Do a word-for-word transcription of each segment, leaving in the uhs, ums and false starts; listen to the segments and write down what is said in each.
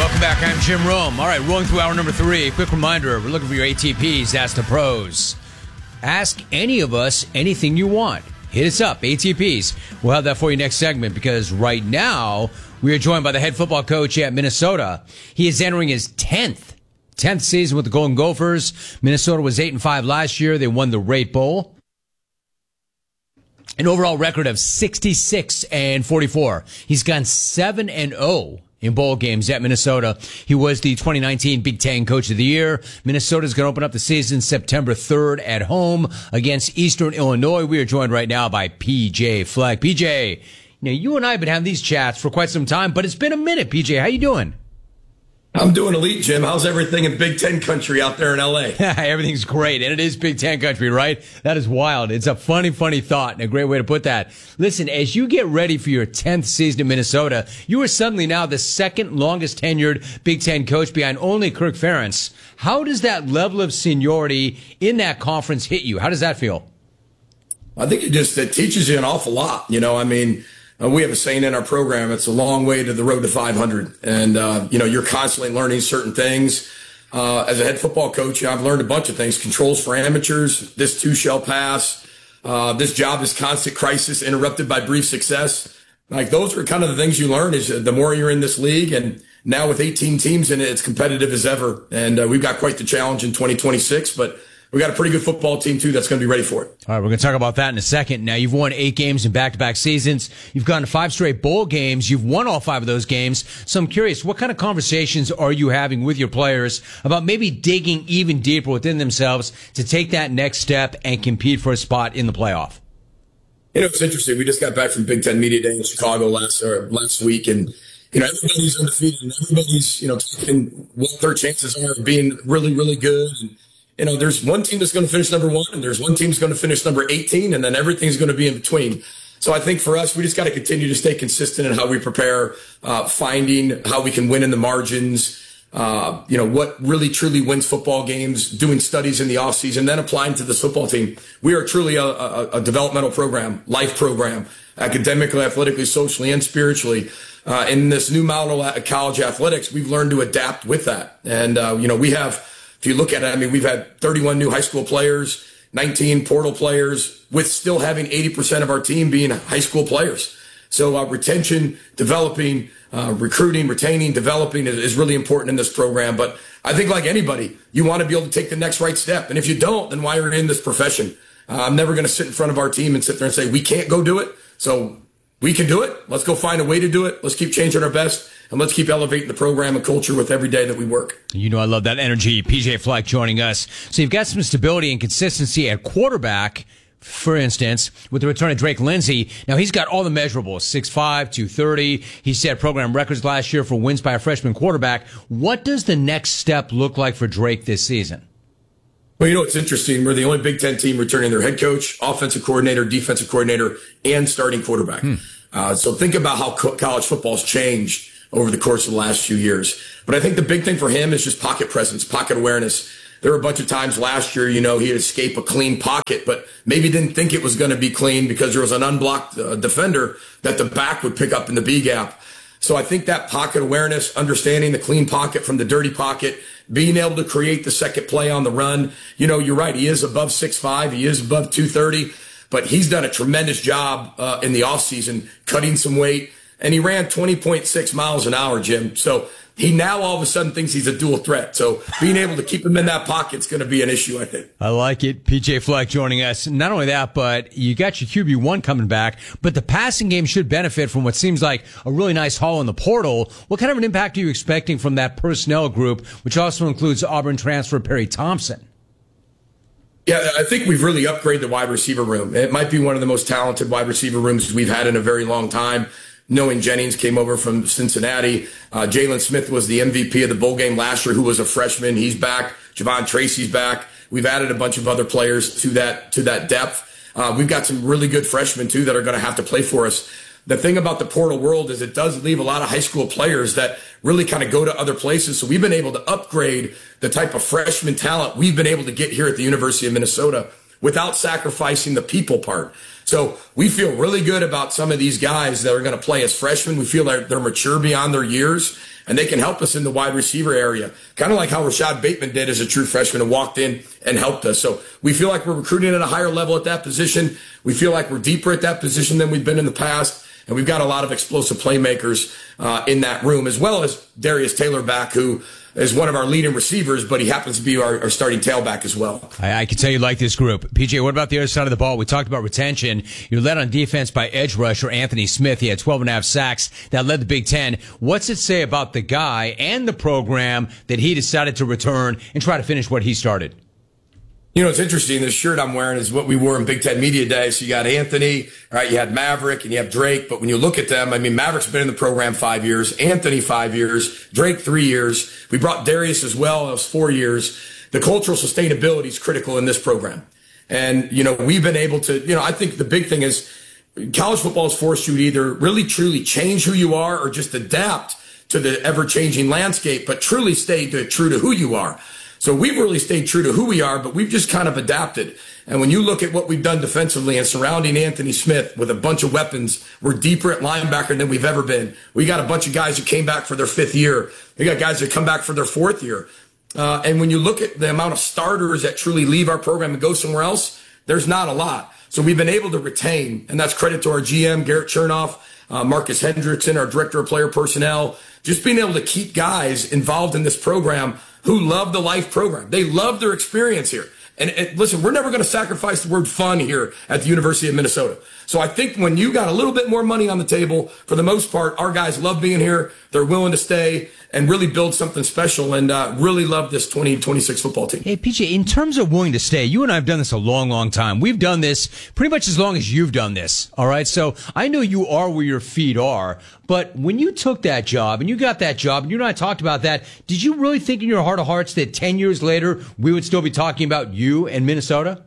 Welcome back. I'm Jim Rome. All right, rolling through hour number three. A quick reminder, we're looking for your A T Ps. Ask the pros. Ask any of us anything you want. Hit us up, A T Ps. We'll have that for you next segment because right now we are joined by the head football coach at Minnesota. He is entering his tenth, tenth season with the Golden Gophers. Minnesota was eight and five last year. They won the Rate Bowl. An overall record of sixty-six and forty-four. He's gone seven and oh in bowl games at Minnesota. He was the twenty nineteen Big Ten Coach of the Year. Minnesota's going to open up the season September third at home against Eastern Illinois. We are joined right now by P J Fleck. P J, now you and I have been having these chats for quite some time, but it's been a minute. P J, how you doing? I'm doing elite, Jim. How's everything in Big Ten country out there in L A? Everything's great, and it is Big Ten country, right? That is wild. It's a funny, funny thought and a great way to put that. Listen, as you get ready for your tenth season in Minnesota, you are suddenly now the second longest tenured Big Ten coach behind only Kirk Ferentz. How does that level of seniority in that conference hit you? How does that feel? I think it just it teaches you an awful lot. You know, I mean, Uh, we have a saying in our program, it's a long way to the road to five hundred. And, uh, you know, you're constantly learning certain things. Uh, as a head football coach, I've learned a bunch of things. Controls for amateurs, this too shall pass. Uh, this job is constant crisis interrupted by brief success. Like those are kind of the things you learn is the more you're in this league. And now with eighteen teams in it, it's competitive as ever. And uh, we've got quite the challenge in twenty twenty-six, but we got a pretty good football team, too, that's going to be ready for it. All right, we're going to talk about that in a second. Now, you've won eight games in back-to-back seasons. You've gone to five straight bowl games. You've won all five of those games. So I'm curious, what kind of conversations are you having with your players about maybe digging even deeper within themselves to take that next step and compete for a spot in the playoff? You know, it's interesting. We just got back from Big Ten Media Day in Chicago last or last week, and you know, everybody's undefeated, and everybody's, you know, talking what their chances are of being really, really good. And you know, there's one team that's going to finish number one, and there's one team that's going to finish number eighteen, and then everything's going to be in between. So I think for us, we just got to continue to stay consistent in how we prepare, uh, finding how we can win in the margins, uh, you know, what really truly wins football games, doing studies in the offseason, then applying to this football team. We are truly a, a, a developmental program, life program, academically, athletically, socially, and spiritually. Uh, in this new model at college athletics, we've learned to adapt with that. And, uh, you know, we have... If you look at it, I mean, we've had thirty-one new high school players, nineteen portal players, with still having eighty percent of our team being high school players. So uh, retention, developing, uh, recruiting, retaining, developing is, is really important in this program. But I think like anybody, you want to be able to take the next right step. And if you don't, then why are you in this profession? Uh, I'm never going to sit in front of our team and sit there and say, we can't go do it. So we can do it. Let's go find a way to do it. Let's keep changing our best. And let's keep elevating the program and culture with every day that we work. You know I love that energy. P J Fleck joining us. So you've got some stability and consistency at quarterback, for instance, with the return of Drake Lindsay. Now, he's got all the measurables, six five, two thirty. He set program records last year for wins by a freshman quarterback. What does the next step look like for Drake this season? Well, you know, it's interesting. We're the only Big Ten team returning their head coach, offensive coordinator, defensive coordinator, and starting quarterback. Hmm. Uh, so think about how co- college football's changed over the course of the last few years. But I think the big thing for him is just pocket presence, pocket awareness. There were a bunch of times last year, you know, he'd escape a clean pocket, but maybe didn't think it was going to be clean because there was an unblocked uh, defender that the back would pick up in the B gap. So I think that pocket awareness, understanding the clean pocket from the dirty pocket, being able to create the second play on the run. You know, you're right. He is above six five. He is above two thirty, but he's done a tremendous job uh, in the offseason, cutting some weight. And he ran twenty point six miles an hour, Jim. So he now all of a sudden thinks he's a dual threat. So being able to keep him in that pocket is going to be an issue, I think. I like it. P J Fleck joining us. Not only that, but you got your Q B one coming back, but the passing game should benefit from what seems like a really nice haul in the portal. What kind of an impact are you expecting from that personnel group, which also includes Auburn transfer Perry Thompson? Yeah, I think we've really upgraded the wide receiver room. It might be one of the most talented wide receiver rooms we've had in a very long time. Knowing Jennings came over from Cincinnati. Uh, Jalen Smith was the M V P of the bowl game last year, who was a freshman. He's back. Javon Tracy's back. We've added a bunch of other players to that to that depth. Uh, we've got some really good freshmen, too, that are going to have to play for us. The thing about the portal world is it does leave a lot of high school players that really kind of go to other places. So we've been able to upgrade the type of freshman talent we've been able to get here at the University of Minnesota without sacrificing the people part. So we feel really good about some of these guys that are going to play as freshmen. We feel like they're mature beyond their years. and they can help us in the wide receiver area, kind of like how Rashad Bateman did as a true freshman and walked in and helped us. So we feel like we're recruiting at a higher level at that position. We feel like we're deeper at that position than we've been in the past. And we've got a lot of explosive playmakers uh, in that room, as well as Darius Taylor back, who is one of our leading receivers, but he happens to be our, our starting tailback as well. I, I can tell you like this group. P J, what about the other side of the ball? We talked about retention. You're led on defense by edge rusher Anthony Smith. He had twelve and a half sacks. That led the Big Ten. What's it say about the guy and the program that he decided to return and try to finish what he started? You know, it's interesting. This shirt I'm wearing is what we wore in Big Ten Media Day. So you got Anthony, right? You had Maverick and you have Drake. But when you look at them, I mean, Maverick's been in the program five years, Anthony five years, Drake three years. We brought Darius as well. That was four years. The cultural sustainability is critical in this program. And, you know, we've been able to, you know, I think the big thing is college football has forced you to either really truly change who you are or just adapt to the ever-changing landscape, but truly stay to, true to who you are. So we've really stayed true to who we are, but we've just kind of adapted. And when you look at what we've done defensively and surrounding Anthony Smith with a bunch of weapons, we're deeper at linebacker than we've ever been. We got a bunch of guys who came back for their fifth year. We got guys that come back for their fourth year. Uh, and when you look at the amount of starters that truly leave our program and go somewhere else, there's not a lot. So we've been able to retain, and that's credit to our G M, Garrett Chernoff, uh, Marcus Hendrickson, our director of player personnel, just being able to keep guys involved in this program who love the life program. They love their experience here. And, and listen, we're never going to sacrifice the word fun here at the University of Minnesota. So I think when you got a little bit more money on the table, for the most part, our guys love being here. They're willing to stay and really build something special, and uh, really love this twenty twenty-six football team. Hey, P J, in terms of willing to stay, you and I have done this a long, long time. We've done this pretty much as long as you've done this, all right? So I know you are where your feet are, but when you took that job and you got that job, and you and I talked about that, did you really think in your heart of hearts that ten years later we would still be talking about you and Minnesota?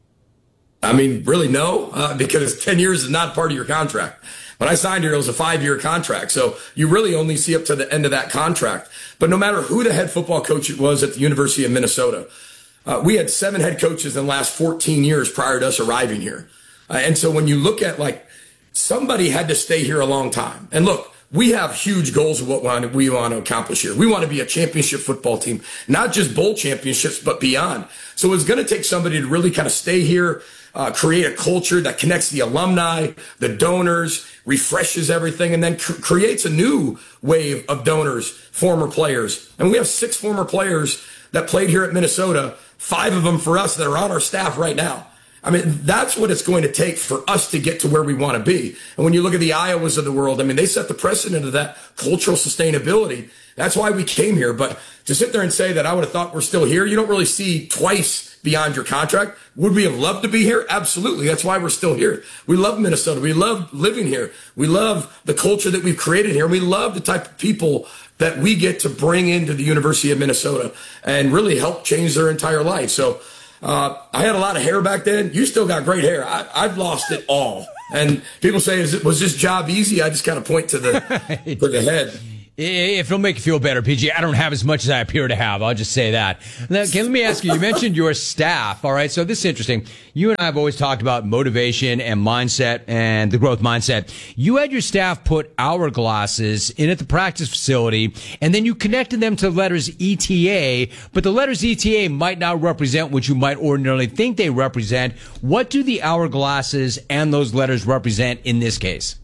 I mean, really, no, uh, because ten years is not part of your contract. When I signed here, it was a five-year contract. So you really only see up to the end of that contract. But no matter who the head football coach it was at the University of Minnesota, uh, we had seven head coaches in the last fourteen years prior to us arriving here. Uh, and so when you look at, like, somebody had to stay here a long time. And look, we have huge goals of what we want to accomplish here. We want to be a championship football team, not just bowl championships, but beyond. So it's going to take somebody to really kind of stay here, uh, create a culture that connects the alumni, the donors, refreshes everything, and then cr- creates a new wave of donors, former players. And we have six former players that played here at Minnesota, five of them for us that are on our staff right now. I mean, that's what it's going to take for us to get to where we want to be. And when you look at the Iowas of the world, I mean, they set the precedent of that cultural sustainability. That's why we came here. But to sit there and say that I would have thought we're still here, you don't really see twice beyond your contract. Would we have loved to be here? Absolutely. That's why we're still here. We love Minnesota. We love living here. We love the culture that we've created here. We love the type of people that we get to bring into the University of Minnesota and really help change their entire life. So, Uh, I had a lot of hair back then. You still got great hair. I, I've lost it all. And people say, "Is it, was this job easy?" I just kind of point to the to the head. If it'll make you feel better, P J, I don't have as much as I appear to have. I'll just say that. Now, okay, let me ask you, you mentioned your staff. All right. So this is interesting. You and I have always talked about motivation and mindset and the growth mindset. You had your staff put hourglasses in at the practice facility, and then you connected them to the letters E T A, but the letters E T A might not represent what you might ordinarily think they represent. What do the hourglasses and those letters represent in this case?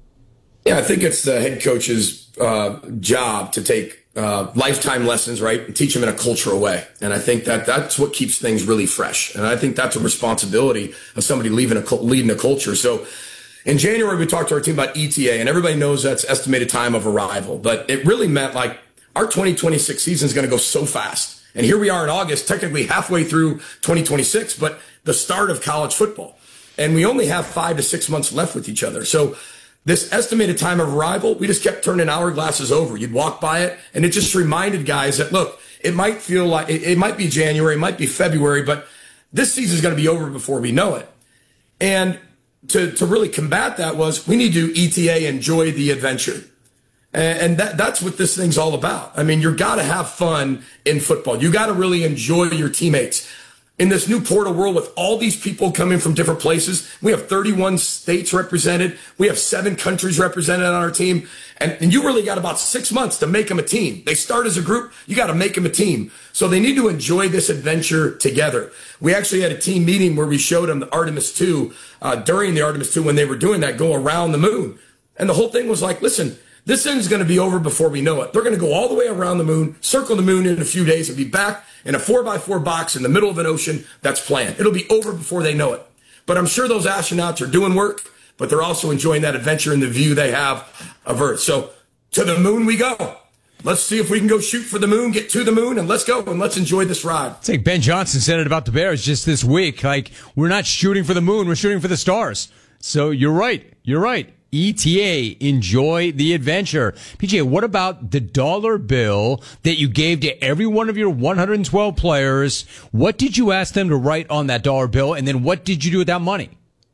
Yeah, I think it's the head coach's uh, job to take uh, lifetime lessons, right, and teach them in a cultural way. And I think that that's what keeps things really fresh. And I think that's a responsibility of somebody leaving a, leading a culture. So in January, we talked to our team about E T A, and everybody knows that's estimated time of arrival. But it really meant, like, our twenty twenty-six season is going to go so fast. And here we are in August, technically halfway through twenty twenty-six, but the start of college football. And we only have five to six months left with each other. So this estimated time of arrival, we just kept turning hourglasses over. You'd walk by it, and it just reminded guys that, look, it might feel like it, it might be January, it might be February, but this season is going to be over before we know it. And to, to really combat that was we need to E T A, enjoy the adventure. And, and that, that's what this thing's all about. I mean, you got to have fun in football. You got to really enjoy your teammates. in this new portal world with all these people coming from different places. We have thirty-one states represented. We have seven countries represented on our team. And, and you really got about six months to make them a team. They start as a group. You got to make them a team. So they need to enjoy this adventure together. We actually had a team meeting where we showed them the Artemis two uh, during the Artemis two when they were doing that, go around the moon. And the whole thing was like, listen, this thing's going to be over before we know it. They're going to go all the way around the moon, circle the moon in a few days, and be back in a four by four box in the middle of an ocean. That's planned. It'll be over before they know it. But I'm sure those astronauts are doing work, but they're also enjoying that adventure and the view they have of Earth. So to the moon we go. Let's see if we can go shoot for the moon, get to the moon, and let's go, and let's enjoy this ride. It's like Ben Johnson said it about the Bears just this week. Like, we're not shooting for the moon, we're shooting for the stars. So you're right. You're right. E T A, enjoy the adventure. P J, what about the dollar bill that you gave to every one of your one hundred twelve players? What did you ask them to write on that dollar bill? And then what did you do with that money?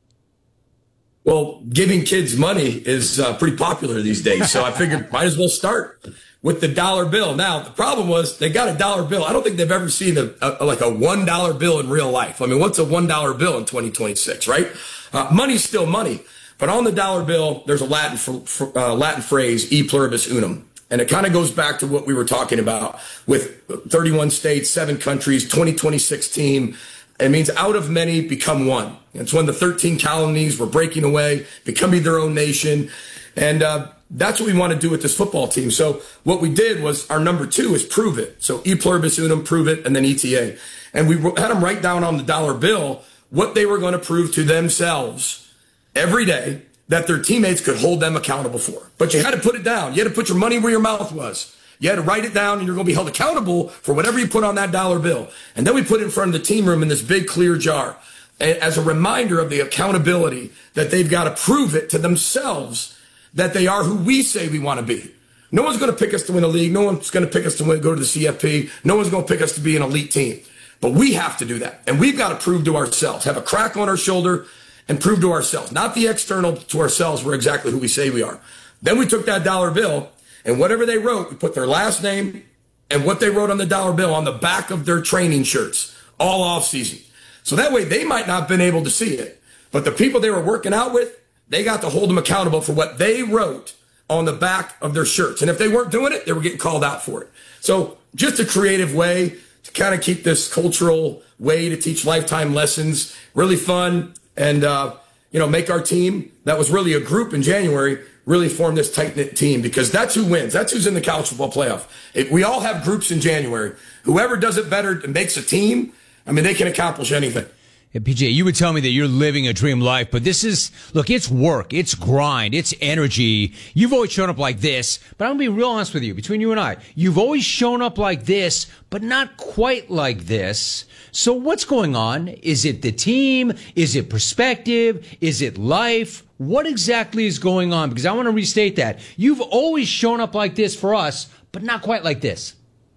Well, giving kids money is uh, pretty popular these days. So I figured might as well start with the dollar bill. Now, the problem was they got a dollar bill. I don't think they've ever seen a, a like a one dollar bill in real life. I mean, what's a one dollar bill in twenty twenty-six, right? Uh, money's still money. But on the dollar bill, there's a Latin for, uh, Latin phrase, e pluribus unum. And it kind of goes back to what we were talking about with thirty-one states, seven countries, twenty twenty-six team. It means out of many become one. It's when the thirteen colonies were breaking away, becoming their own nation. And uh, that's what we want to do with this football team. So what we did was our number two is prove it. So e pluribus unum, prove it, and then E T A. And we had them write down on the dollar bill what they were going to prove to themselves every day that their teammates could hold them accountable for. But you had to put it down. You had to put your money where your mouth was. You had to write it down, and you're going to be held accountable for whatever you put on that dollar bill. And then we put it in front of the team room in this big clear jar as a reminder of the accountability that they've got to prove it to themselves that they are who we say we want to be. No one's going to pick us to win a league. No one's going to pick us to win, go to the C F P. No one's going to pick us to be an elite team. But we have to do that. And we've got to prove to ourselves, have a crack on our shoulder, and prove to ourselves, not the external, to ourselves, we're exactly who we say we are. Then we took that dollar bill, and whatever they wrote, we put their last name and what they wrote on the dollar bill on the back of their training shirts all off season. So that way they might not have been able to see it, but the people they were working out with, they got to hold them accountable for what they wrote on the back of their shirts. And if they weren't doing it, they were getting called out for it. So just a creative way to kind of keep this cultural way to teach lifetime lessons, really fun. And, uh, you know, make our team, that was really a group in January, really form this tight-knit team, because that's who wins. That's who's in the college football playoff. If we all have groups in January. Whoever does it better and makes a team, I mean, they can accomplish anything. Hey, P J, you would tell me that you're living a dream life, but this is, look, it's work, it's grind, it's energy. You've always shown up like this, but I'm going to be real honest with you, between you and I. You've always shown up like this, but not quite like this. So what's going on? Is it the team? Is it perspective? Is it life? What exactly is going on? Because I want to restate that. You've always shown up like this for us, but not quite like this.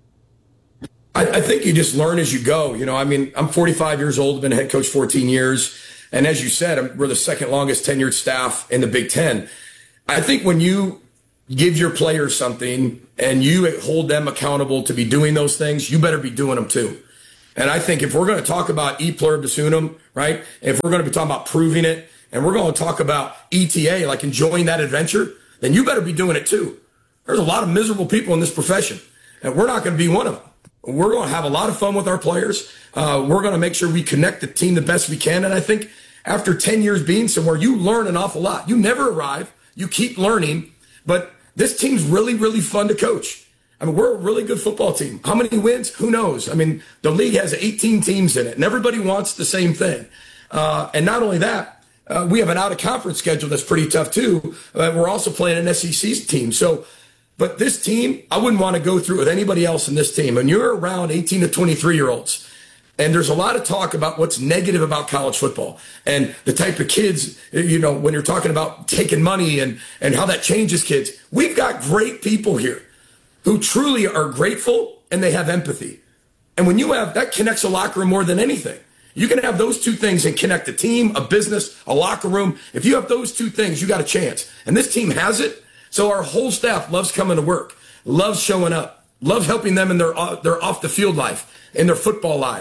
I, I think you just learn as you go. You know, I mean, I'm forty-five years old, I've been a head coach fourteen years. And as you said, I'm, we're the second longest tenured staff in the Big Ten. I think when you give your players something and you hold them accountable to be doing those things, you better be doing them too. And I think if we're going to talk about e pluribus unum, right, if we're going to be talking about proving it, and we're going to talk about E T A, like enjoying that adventure, then you better be doing it too. There's a lot of miserable people in this profession, and we're not going to be one of them. We're going to have a lot of fun with our players. Uh, we're going to make sure we connect the team the best we can. And I think after ten years being somewhere, you learn an awful lot. You never arrive. You keep learning. But this team's really, really fun to coach. I mean, we're a really good football team. How many wins? Who knows? I mean, the league has eighteen teams in it, and everybody wants the same thing. Uh, and not only that, uh, we have an out-of-conference schedule that's pretty tough, too. Uh, we're also playing an S E C team. So, but this team, I wouldn't want to go through with anybody else in this team. And you're around eighteen to twenty-three-year-olds, and there's a lot of talk about what's negative about college football and the type of kids, you know, when you're talking about taking money and, and how that changes kids. We've got great people here who truly are grateful and they have empathy. And when you have, that connects a locker room more than anything. You can have those two things and connect a team, a business, a locker room. If you have those two things, you got a chance. And this team has it. So our whole staff loves coming to work, loves showing up, loves helping them in their, uh, their off the field life, in their football lives.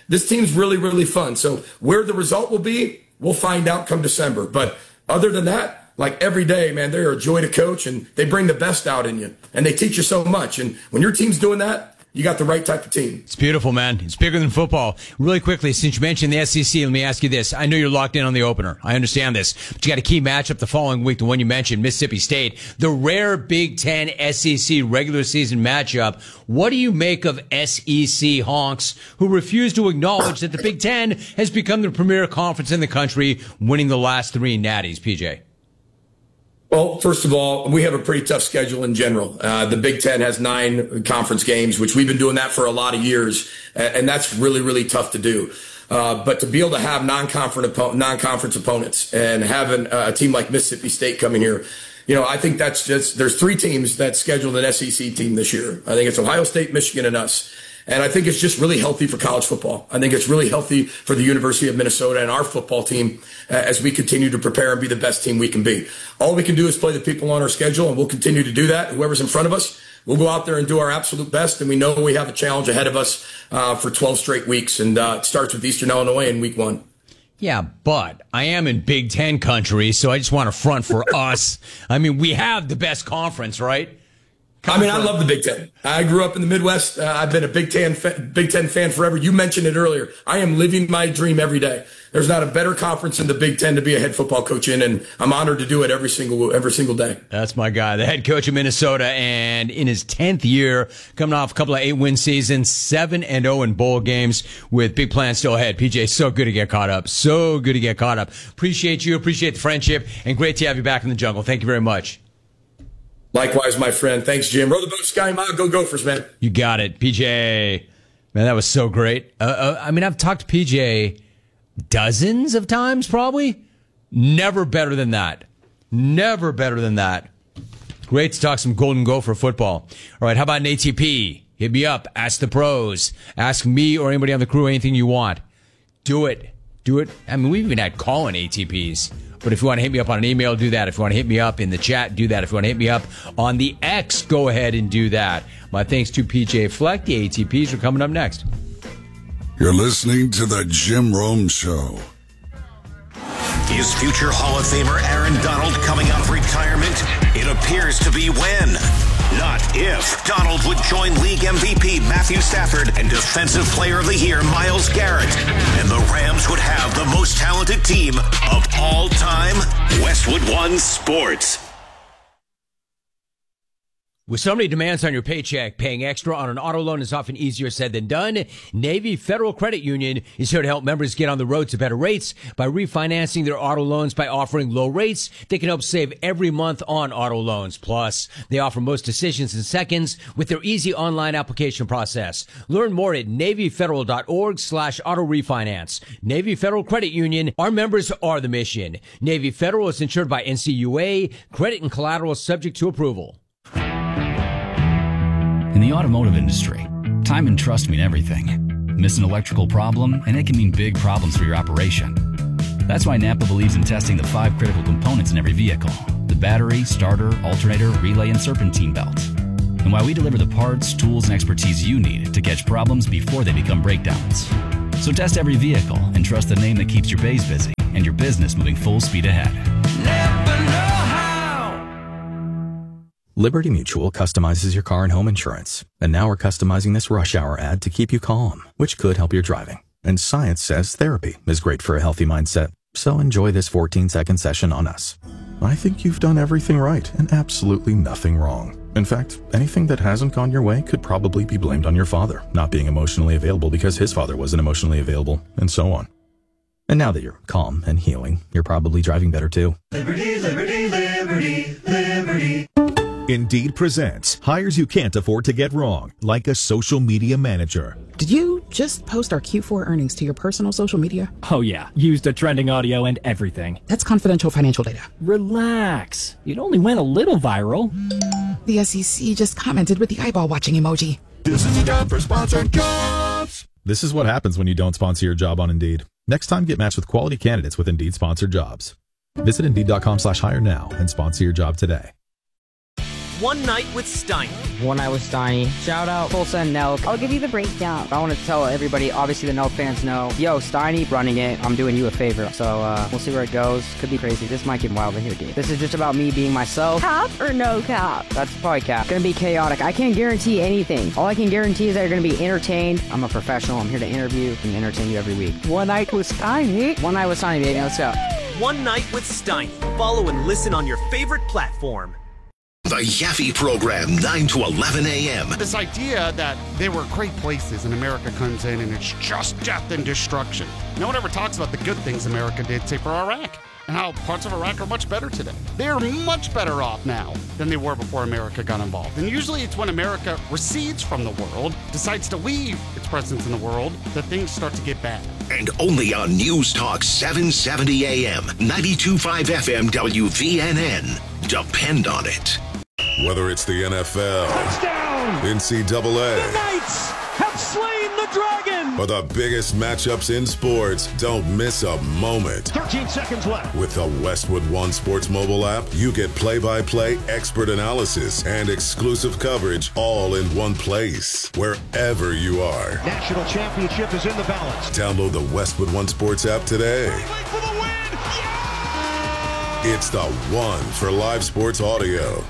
this team's really, really fun. So where the result will be, we'll find out come December. But other than that, like every day, man, they're a joy to coach, and they bring the best out in you, and they teach you so much. And when your team's doing that, you got the right type of team. It's beautiful, man. It's bigger than football. Really quickly, since you mentioned the S E C, let me ask you this. I know you're locked in on the opener. I understand this. But you got a key matchup the following week, the one you mentioned, Mississippi State. The rare Big Ten S E C regular season matchup. What do you make of S E C honks who refuse to acknowledge that the Big Ten has become the premier conference in the country, winning the last three natties, P J? Well, first of all, we have a pretty tough schedule in general. Uh, the Big Ten has nine conference games, which we've been doing that for a lot of years, and that's really, really tough to do. Uh, but to be able to have non-conference, non-conference opponents and having a team like Mississippi State coming here, you know, I think that's just, there's three teams that scheduled an S E C team this year. I think it's Ohio State, Michigan, and us. And I think it's just really healthy for college football. I think it's really healthy for the University of Minnesota and our football team uh, as we continue to prepare and be the best team we can be. All we can do is play the people on our schedule, and we'll continue to do that. Whoever's in front of us, we'll go out there and do our absolute best. And we know we have a challenge ahead of us uh, for twelve straight weeks. And uh, it starts with Eastern Illinois in week one. Yeah, but I am in Big Ten country, so I just want to front for us. I mean, we have the best conference, right? I mean, I love the Big Ten. I grew up in the Midwest. Uh, I've been a Big Ten, fa- Big Ten fan forever. You mentioned it earlier. I am living my dream every day. There's not a better conference in the Big Ten to be a head football coach in, and I'm honored to do it every single every single day. That's my guy, the head coach of Minnesota, and in his tenth year, coming off a couple of eight-win seasons, seven and oh in bowl games, with big plans still ahead. P J, so good to get caught up. So good to get caught up. Appreciate you, appreciate the friendship, and great to have you back in the jungle. Thank you very much. Likewise, my friend. Thanks, Jim. Row the boat, Sky Ma. Go Gophers, man. You got it, P J. Man, that was so great. Uh, uh, I mean, I've talked to P J dozens of times, probably. Never better than that. Never better than that. Great to talk some Golden Gopher football. All right, how about an A T P? Hit me up. Ask the pros. Ask me or anybody on the crew anything you want. Do it. Do it. I mean, we've even had call-in A T Ps. But if you want to hit me up on an email, do that. If you want to hit me up in the chat, do that. If you want to hit me up on the X, go ahead and do that. My thanks to P J Fleck. The A T Ps are coming up next. You're listening to The Jim Rome Show. Is future Hall of Famer Aaron Donald coming out of retirement? It appears to be when, not if, Donald would join league M V P Matthew Stafford and Defensive Player of the Year Myles Garrett. And the Rams would have the most talented team of all time. Westwood One Sports. With so many demands on your paycheck, paying extra on an auto loan is often easier said than done. Navy Federal Credit Union is here to help members get on the road to better rates by refinancing their auto loans by offering low rates. They can help save every month on auto loans. Plus, they offer most decisions in seconds with their easy online application process. Learn more at NavyFederal.org slash auto refinance. Navy Federal Credit Union. Our members are the mission. Navy Federal is insured by N C U A. Credit and collateral is subject to approval. In the automotive industry, time and trust mean everything. Miss an electrical problem, and it can mean big problems for your operation. That's why Napa believes in testing the five critical components in every vehicle: the battery, starter, alternator, relay, and serpentine belt. And why we deliver the parts, tools, and expertise you need to catch problems before they become breakdowns. So test every vehicle and trust the name that keeps your bays busy and your business moving full speed ahead. Napa know how. Liberty Mutual customizes your car and home insurance. And now we're customizing this rush hour ad to keep you calm, which could help your driving. And science says therapy is great for a healthy mindset. So enjoy this fourteen second session on us. I think you've done everything right and absolutely nothing wrong. In fact, anything that hasn't gone your way could probably be blamed on your father not being emotionally available because his father wasn't emotionally available, and so on. And now that you're calm and healing, you're probably driving better too. Liberty, liberty, liberty, liberty. Indeed presents hires you can't afford to get wrong, like a social media manager. Did you just post our Q four earnings to your personal social media? Oh yeah, used a trending audio and everything. That's confidential financial data. Relax. It only went a little viral. The S E C just commented with the eyeball watching emoji. This is a job for sponsored jobs. This is what happens when you don't sponsor your job on Indeed. Next time, get matched with quality candidates with Indeed sponsored jobs. Visit Indeed.com slash hire now and sponsor your job today. One Night with Steiny. One Night with Steiny. Shout out Tulsa and Nelk. I'll give you the breakdown. I want to tell everybody, obviously the Nelk fans know, yo, Steiny running it, I'm doing you a favor. So uh, we'll see where it goes. Could be crazy. This might get wild in here, dude. This is just about me being myself. Cap or no cap? That's probably cap. Gonna be chaotic. I can't guarantee anything. All I can guarantee is that you're gonna be entertained. I'm a professional. I'm here to interview and entertain you every week. One Night with Steiny. One Night with Steiny, baby. Let's go. One Night with Steiny. Follow and listen on your favorite platform. The Yaffe Program, nine to eleven a.m. This idea that there were great places and America comes in and it's just death and destruction. No one ever talks about the good things America did, say, for Iraq, and how parts of Iraq are much better today. They're much better off now than they were before America got involved. And usually it's when America recedes from the world, decides to leave its presence in the world, that things start to get bad. And only on News Talk seven seventy a.m., ninety-two point five F M W V N N. Depend on it. Whether it's the N F L, Touchdown! N C double A, The Knights have slain the dragon! or the biggest matchups in sports, don't miss a moment. thirteen seconds left. With the Westwood One Sports mobile app, you get play-by-play expert analysis and exclusive coverage all in one place, wherever you are. National championship is in the balance. Download the Westwood One Sports app today. For the win! Yeah! It's the one for live sports audio.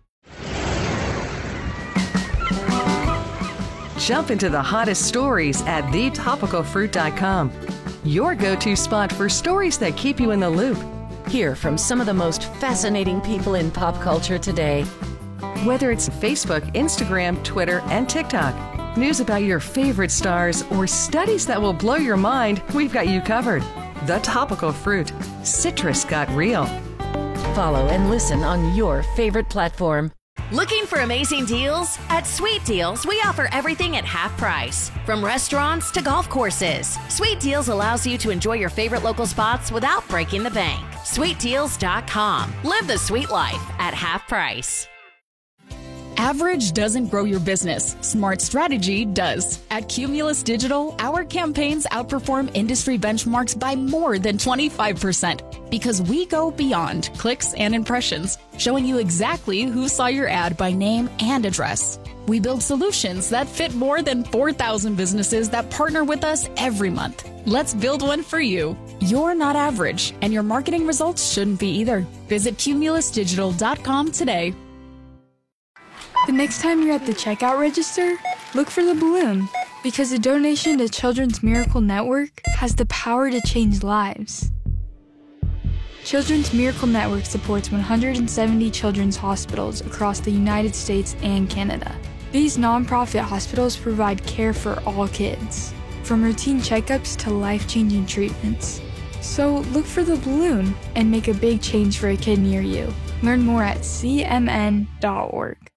Jump into the hottest stories at the topical fruit dot com. Your go-to spot for stories that keep you in the loop. Hear from some of the most fascinating people in pop culture today. Whether it's Facebook, Instagram, Twitter, and TikTok, news about your favorite stars, or studies that will blow your mind, we've got you covered. The Topical Fruit. Citrus got real. Follow and listen on your favorite platform. Looking for amazing deals? At Sweet Deals, we offer everything at half price. From restaurants to golf courses, Sweet Deals allows you to enjoy your favorite local spots without breaking the bank. sweet deals dot com. Live the sweet life at half price. Average doesn't grow your business. Smart strategy does. At Cumulus Digital, our campaigns outperform industry benchmarks by more than twenty-five percent because we go beyond clicks and impressions, showing you exactly who saw your ad by name and address. We build solutions that fit more than four thousand businesses that partner with us every month. Let's build one for you. You're not average, and your marketing results shouldn't be either. Visit cumulus digital dot com today. The next time you're at the checkout register, look for the balloon, because a donation to Children's Miracle Network has the power to change lives. Children's Miracle Network supports one hundred seventy children's hospitals across the United States and Canada. These nonprofit hospitals provide care for all kids, from routine checkups to life-changing treatments. So look for the balloon and make a big change for a kid near you. Learn more at c m n dot org.